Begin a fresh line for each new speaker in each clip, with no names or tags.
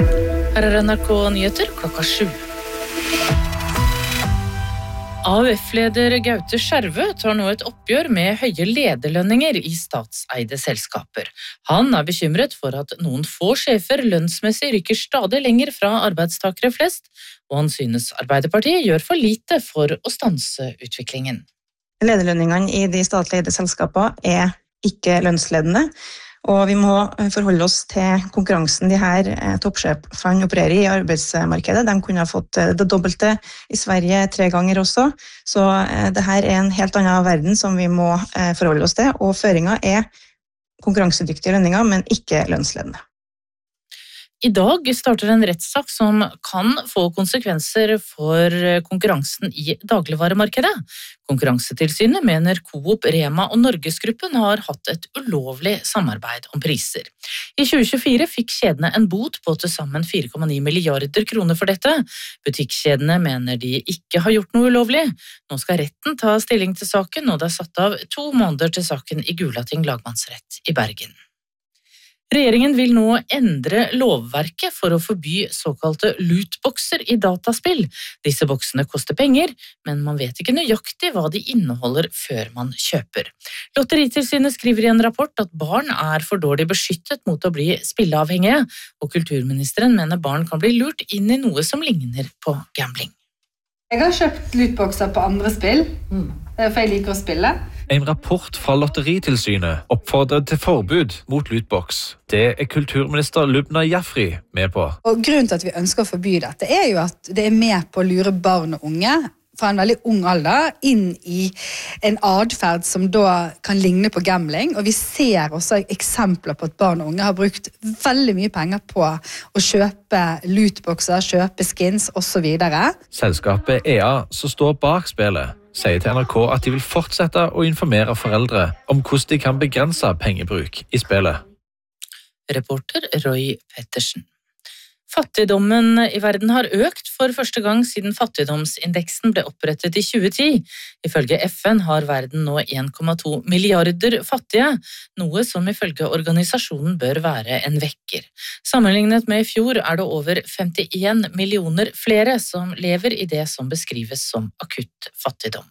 Her NRK Nyheter klokka 7. AUF-leder Gaute Skjervø tar nå et oppgjør med høye lederlønninger i statseide selskaper. Han er bekymret for at noen få sjefer lønnsmessig rykker stadig lenger fra arbeidstakere flest, og han synes Arbeiderpartiet gjør for lite for å stanse utviklingen.
Lederlønningene i de statlig eide selskaper er ikke lønnsledende, og vi må forholde oss til konkurransen de her toppsjefene opererer i arbeidsmarkedet. De kunne ha fått det dobbelte i Sverige 3 ganger også, så det her er en helt annen verden som vi må forholde oss til, og føringen er konkurransedyktige lønninger, men ikke lønnsledende.
I dag starter en rettssak som kan få konsekvenser for konkurransen i dagligvaremarkedet. Konkurransetilsynet mener Coop, Rema og Norgesgruppen har hatt et ulovlig samarbeid om priser. I 2024 fikk kjedene en bot på til sammen 4,9 milliarder kroner for dette. Butikkjedene mener de ikke har gjort noe ulovlig. Nå skal retten ta stilling til saken, og det er satt av 2 måneder til saken i Gulating lagmannsrett i Bergen. Regjeringen vil nå endre lovverket for å forby såkalte lootboxer i dataspill. Disse boksene koster penger, men man vet ikke nøyaktig hva de inneholder før man kjøper. Lotteritilsynet skriver i en rapport at barn er for dårlig beskyttet mot å bli spilleavhengige, og kulturministeren mener barn kan bli lurt inn i noe som ligner på gambling.
Jeg har kjøpt lootboxer på andre spill, for jeg liker å spille.
En rapport fra Lotteritilsynet oppfordrer til forbud mot lootbox. Det er kulturminister Lubna Jafri med på.
Og grunnen til at vi ønsker å forby dette er jo at det er med på å lure barn og unge fra en veldig ung alder inn i en adferd som da kan ligne på gambling. Og vi ser også eksempler på at barn og unge har brukt veldig mye penger på å kjøpe lootboxer, kjøpe skins og så videre.
Selskapet EA, som står bak spillet, sier til NRK at de vil fortsette å informere foreldre om hvordan de kan begrense pengebruk i spillet.
Reporter Roy Pettersen. Fattigdommen i verden har økt for første gang siden fattigdomsindeksen ble opprettet i 2010. Ifølge FN har verden nå 1,2 milliarder fattige, noe som ifølge organisasjonen bør være en vekker. Sammenlignet med i fjor er det over 51 millioner flere som lever i det som beskrives som akutt fattigdom.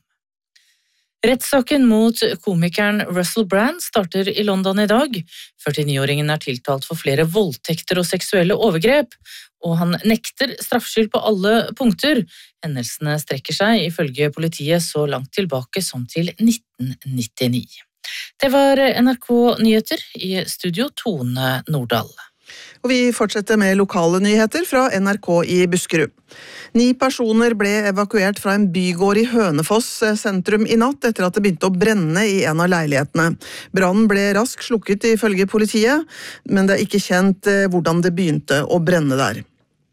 Rettssaken mot komikeren Russell Brand starter i London i dag. 49-åringen er tiltalt for flere voldtekter og seksuelle overgrep, og han nekter straffskyld på alle punkter. Hendelsene strekker seg ifølge politiet så langt tilbake som til 1999. Det var NRK Nyheter, i studio Tone Nordahl.
Og vi fortsetter med lokale nyheter fra NRK i Buskerud. 9 personer ble evakuert fra en bygård i Hønefoss sentrum i natt etter at det begynte å brenne i en av leilighetene. Brannen ble raskt slukket ifølge politiet, men det er ikke kjent hvordan det begynte å brenne der.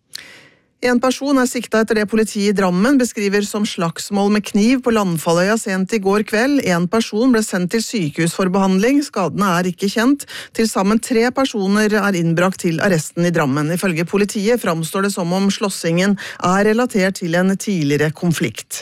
En person er siktet etter det politiet i Drammen beskriver som slagsmål med kniv på Landfalløya sent i går kveld. En person ble sendt til sykehus for behandling. Skadene er ikke kjent. Til sammen 3 personer er innbrakt til arresten i Drammen. Ifølge politiet framstår det som om slåssingen er relatert til en tidligere konflikt.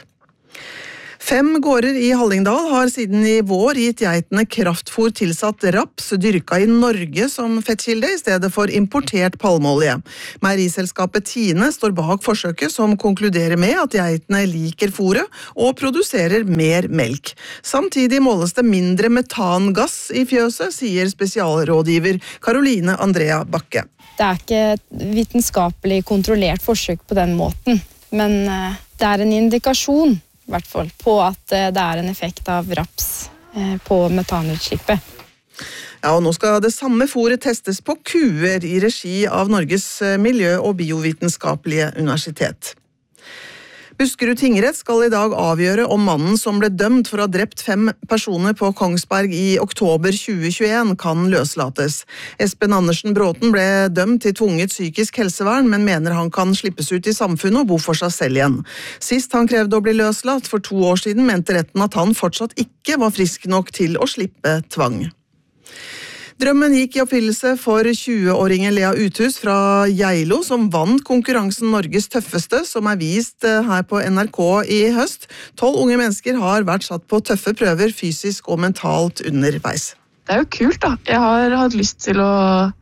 5 gårder i Hallingdal har siden i vår gitt geitene kraftfôr tilsatt raps dyrka i Norge som fettkilde i stedet for importert palmeolje. Meieriselskapet Tine står bak forsøket som konkluderer med at geitene liker fôret og produserer mer melk. Samtidig måles det mindre metangass i fjøset, sier spesialrådgiver Caroline Andrea Bakke.
Det er ikke vitenskapelig kontrollert forsøk på den måten, men det er en indikasjon i hvert fall på at det er en effekt av raps på metanutslippet.
Ja, og nå skal det samme fôret testes på kuer i regi av Norges miljø- og biovitenskapelige universitet. Buskerud tingrett skal i dag avgjøre om mannen som ble dømt for å ha drept 5 personer på Kongsberg i oktober 2021 kan løslates. Espen Andersen Bråten ble dømt til tvunget psykisk helsevern, men mener han kan slippes ut i samfunnet og bo for seg selv igjen. Sist han krevde å bli løslatt for 2 år siden, mente retten at han fortsatt ikke var frisk nok til å slippe tvang. Drømmen gikk i oppfyllelse for 20-åringen Lea Uthus fra Geilo, som vant konkurransen Norges tøffeste, som er vist her på NRK i høst. 12 unge mennesker har vært satt på tøffe prøver fysisk og mentalt underveis.
Det er jo kult da. Jeg har hatt lyst til å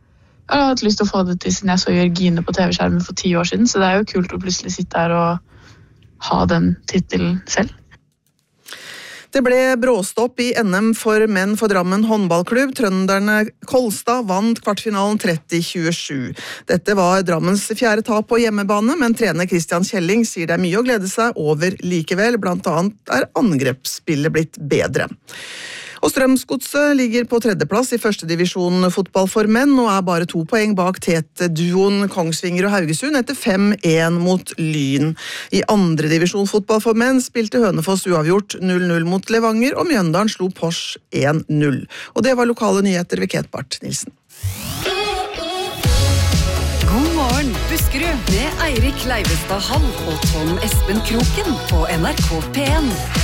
Jeg har hatt lyst til å få det til siden jeg så Jørgine på TV-skjermen for 10 år siden, så det jo kult å plutselig sitte her og ha den titelen selv.
Det ble bråstopp i NM for menn for Drammen håndballklubb. Trønderne Kolstad vant kvartfinalen 30-27. Dette var Drammens 4. tap på hjemmebane, men trener Christian Kjelling sier det mye å glede seg over likevel. Blant annet angrepsspillet blitt bedre. Og Strømsgodset ligger på 3. plass i 1. divisjon fotball for menn, og bare 2 poeng bak Tet-duoen Kongsvinger og Haugesund etter 5-1 mot Lyn. I 2. divisjon fotball for menn spilte Hønefoss uavgjort 0-0 mot Levanger, og Mjøndalen slo Porsche 1-0. Og det var lokale nyheter ved Kate Barth Nilsen.
God morgen, Buskerud, med Eirik Leivestad Hall og Tom Espen Kroken på NRK P1.